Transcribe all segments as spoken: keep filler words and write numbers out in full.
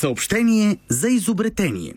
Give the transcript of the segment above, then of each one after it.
Съобщение за изобретение.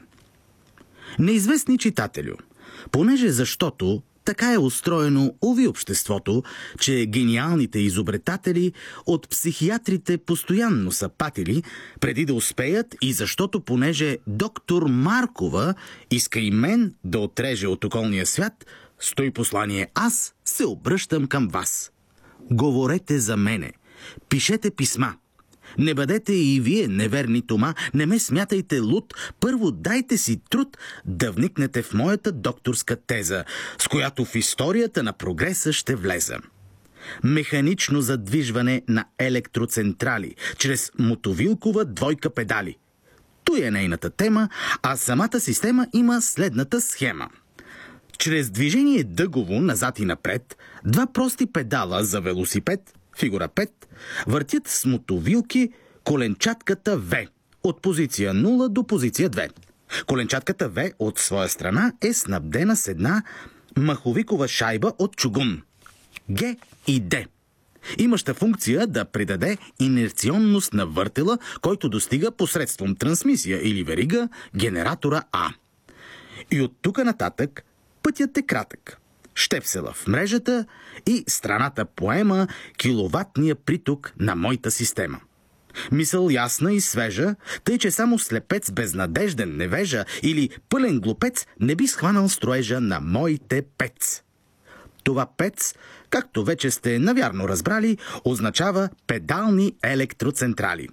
Неизвестни читателю, понеже защото така е устроено уви обществото, че гениалните изобретатели от психиатрите постоянно са патили, преди да успеят, и защото понеже доктор Маркова иска и мен да отреже от околния свят, стои послание: аз се обръщам към вас. Говорете за мене, пишете писма. Не бъдете и вие неверни тома, не ме смятайте луд, първо дайте си труд да вникнете в моята докторска теза, с която в историята на прогреса ще влеза. Механично задвижване на електроцентрали, чрез мотовилкова двойка педали. Той е нейната тема, а самата система има следната схема. Чрез движение дъгово назад и напред, два прости педала за велосипед, фигура пет, въртят с мотовилки коленчатката V от позиция нула до позиция две. Коленчатката V от своя страна е снабдена с една маховикова шайба от чугун Г и Д, имаща функция да придаде инерционност на въртела, който достига посредством трансмисия или верига генератора А. И от тук нататък пътят е кратък. Щепсела в мрежата и страната поема киловатния приток на моята система. Мисъл ясна и свежа, тъй че само слепец безнадежден невежа или пълен глупец не би схванал строежа на моите пец. Това пец, както вече сте навярно разбрали, означава педални електроцентрали.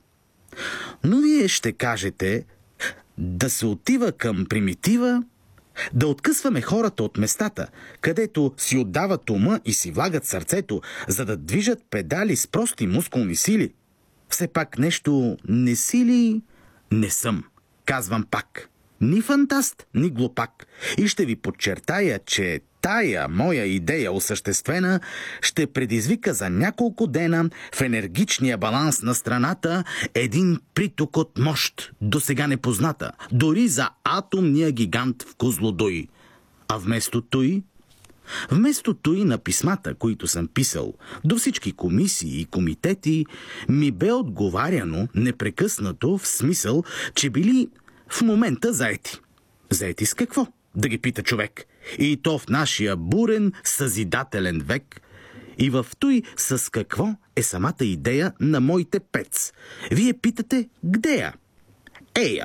Но вие ще кажете, да се отива към примитива, да откъсваме хората от местата, където си отдават ума и си влагат сърцето, за да движат педали с прости мускулни сили. Все пак нещо не сили, не съм. Казвам пак. Ни фантаст, ни глупак. И ще ви подчертая, че тая моя идея осъществена ще предизвика за няколко дена в енергичния баланс на страната един приток от мощ, досега непозната, дори за атомния гигант в Козлодуй. А вместо той, вместо той на писмата, които съм писал до всички комисии и комитети, ми бе отговаряно непрекъснато в смисъл, че били в момента заети. Заети с какво? Да ги пита човек. И то в нашия бурен, съзидателен век. И в той с какво е самата идея на моите пец. Вие питате, где я? Ея.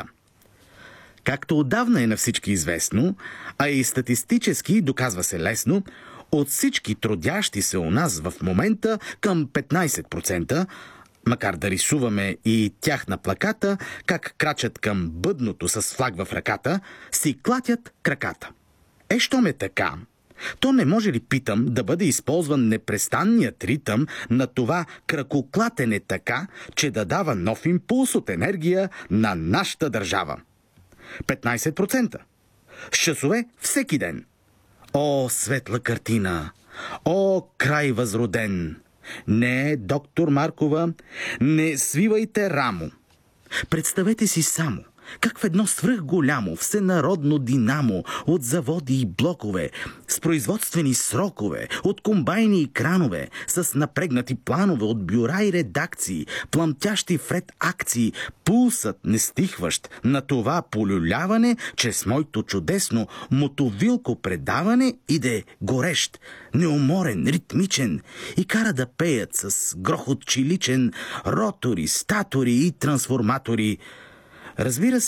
Както отдавна е на всички известно, а и статистически доказва се лесно, от всички трудящи се у нас в момента към петнайсет процента, макар да рисуваме и тях на плаката, как крачат към бъдното с флаг в ръката, си клатят краката. Е, що ме така? То не може ли, питам, да бъде използван непрестанният ритъм на това кракоклатене така, че да дава нов импулс от енергия на нашата държава? петнайсет процента. С часове всеки ден. О, светла картина! О, край възроден! Не, доктор Маркова, не свивайте рамо. Представете си само как в едно свръхголямо, всенародно динамо от заводи и блокове, с производствени срокове, от комбайни и кранове, с напрегнати планове от бюра и редакции, пламтящи вред акции, пулсът нестихващ на това полюляване, чрез моето чудесно мотовилко предаване иде горещ, неуморен, ритмичен и кара да пеят с грохот чиличен ротори, статори и трансформатори. Разбира се,